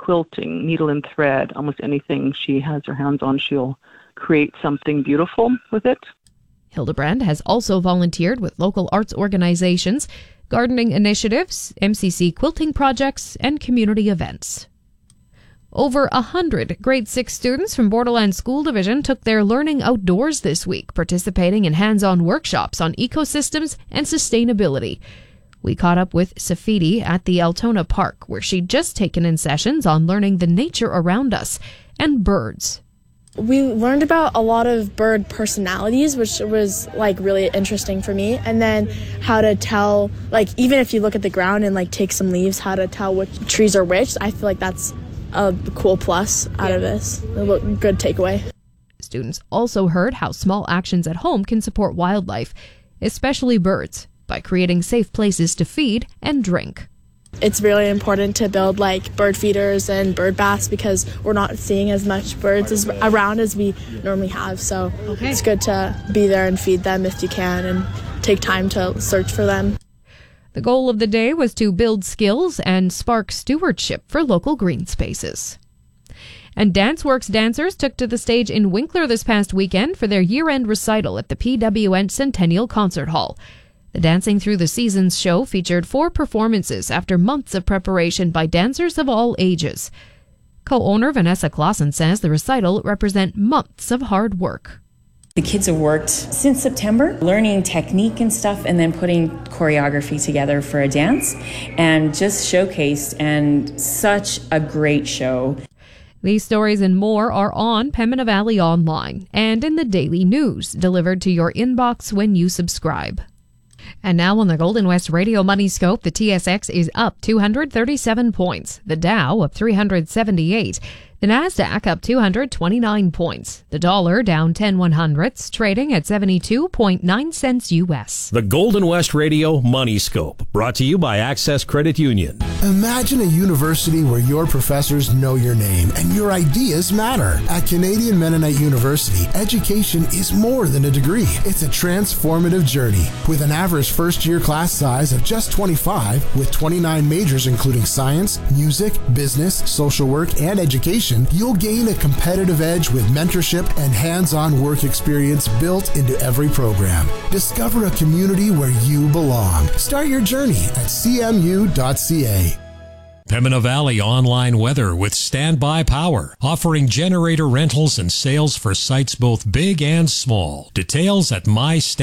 quilting, needle and thread, almost anything she has her hands on, she'll create something beautiful with it. Hildebrand has also volunteered with local arts organizations, gardening initiatives, MCC quilting projects, and community events. Over 100 grade 6 students from Borderland School Division took their learning outdoors this week, participating in hands-on workshops on ecosystems and sustainability. We caught up with Safidi at the Altona Park, where she'd just taken in sessions on learning the nature around us and birds. We learned about a lot of bird personalities, which was really interesting for me. And then how to tell, even if you look at the ground and take some leaves, how to tell which trees are which. I feel like that's a cool plus out of this. A good takeaway. Students also heard how small actions at home can support wildlife, especially birds, by creating safe places to feed and drink. It's really important to build bird feeders and bird baths because we're not seeing as much birds around as we normally have. So It's good to be there and feed them if you can and take time to search for them. The goal of the day was to build skills and spark stewardship for local green spaces. And DanceWorks dancers took to the stage in Winkler this past weekend for their year-end recital at the PWN Centennial Concert Hall. The Dancing Through the Seasons show featured 4 performances after months of preparation by dancers of all ages. Co-owner Vanessa Clausen says the recital represents months of hard work. The kids have worked since September, learning technique and stuff, and then putting choreography together for a dance, and just showcased, and such a great show. These stories and more are on Pembina Valley Online and in the daily news, delivered to your inbox when you subscribe. And now on the Golden West Radio Money Scope, the TSX is up 237 points, the Dow up 378, the Nasdaq up 229 points, the dollar down 10/100ths, trading at 72.9 cents U.S. The Golden West Radio Money Scope, brought to you by Access Credit Union. Imagine a university where your professors know your name and your ideas matter. At Canadian Mennonite University, education is more than a degree. It's a transformative journey. With an average first-year class size of just 25, with 29 majors including science, music, business, social work, and education, you'll gain a competitive edge with mentorship and hands-on work experience built into every program. Discover a community where you belong. Start your journey at cmu.ca. Pembina Valley Online Weather with Standby Power, offering generator rentals and sales for sites both big and small. Details at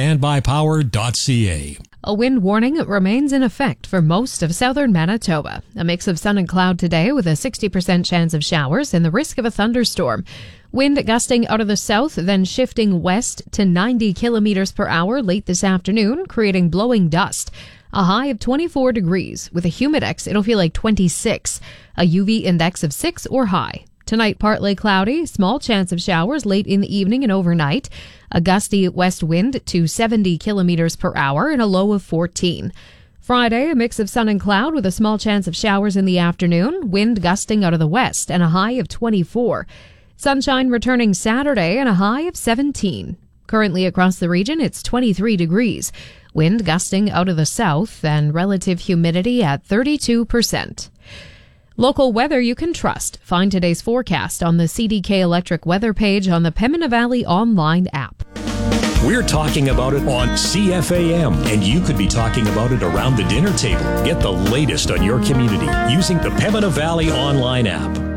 mystandbypower.ca. A wind warning remains in effect for most of southern Manitoba. A mix of sun and cloud today with a 60% chance of showers and the risk of a thunderstorm. Wind gusting out of the south, then shifting west to 90 kilometers per hour late this afternoon, creating blowing dust. A high of 24 degrees. With a humidex, it'll feel like 26. A UV index of 6 or high. Tonight, partly cloudy, small chance of showers late in the evening and overnight. A gusty west wind to 70 kilometers per hour and a low of 14. Friday, a mix of sun and cloud with a small chance of showers in the afternoon. Wind gusting out of the west and a high of 24. Sunshine returning Saturday and a high of 17. Currently across the region, it's 23 degrees. Wind gusting out of the south and relative humidity at 32%. Local weather you can trust. Find today's forecast on the CDK Electric weather page on the Pembina Valley Online app. We're talking about it on CFAM, and you could be talking about it around the dinner table. Get the latest on your community using the Pembina Valley Online app.